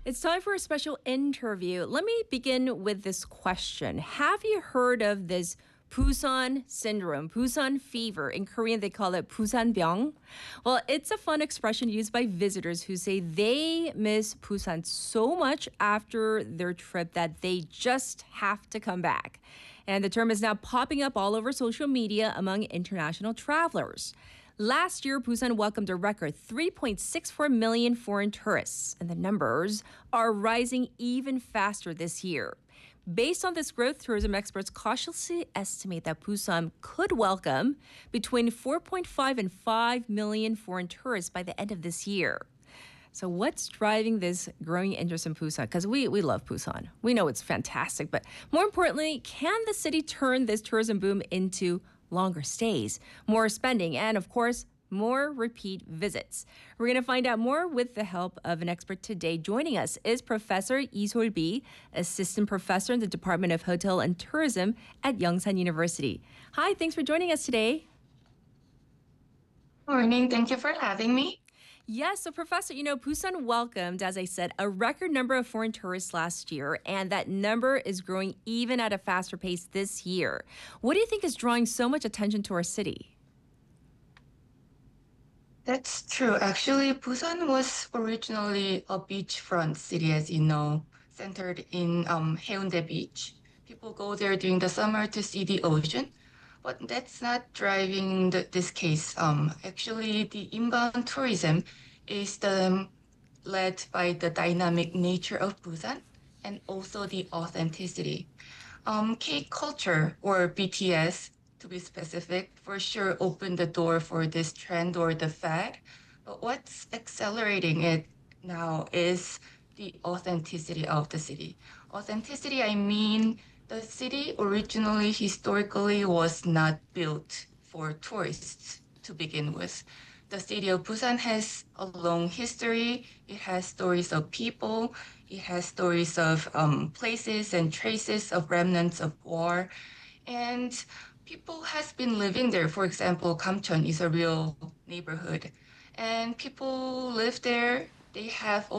It's time for a special interview. Let me begin with this question. Have you heard of this Busan syndrome, Busan fever? In Korean, they call it Busanbyung. Well, it's a fun expression used by visitors who say they miss Busan so much after their trip that they just have to come back. And the term is now popping up all over social media among international travelers. Last year, Busan welcomed a record 3.64 million foreign tourists, and the numbers are rising even faster this year. Based on this growth, tourism experts cautiously estimate that Busan could welcome between 4.5 and 5 million foreign tourists by the end of this year. So what's driving this growing interest in Busan? Because we love Busan. We know it's fantastic, but more importantly, can the city turn this tourism boom into longer stays, more spending, and of course, more repeat visits? We're going to find out more with the help of an expert today. Joining us is Professor Lee Sol-bi, Assistant Professor in the Department of Hotel and Tourism at Yongsan University. Hi, thanks for joining us today. Morning. Thank you for having me. Yes, so Professor, Busan welcomed, as I said, a record number of foreign tourists last year, and that number is growing even at a faster pace this year. What do you think is drawing so much attention to our city? That's true. Actually, Busan was originally a beachfront city, as you know, centered in Haeundae Beach. People go there during the summer to see the ocean, but that's not driving this case. Actually, the inbound tourism is led by the dynamic nature of Busan and also the authenticity. K-culture, or BTS, to be specific, for sure opened the door for this trend or the fad. But what's accelerating it now is the authenticity of the city. Authenticity, I mean, the city originally, historically, was not built for tourists to begin with. The city of Busan has a long history. It has stories of people. It has stories of places and traces of remnants of war. And people has been living there. For example, Kamcheon is a real neighborhood. And people live there. They have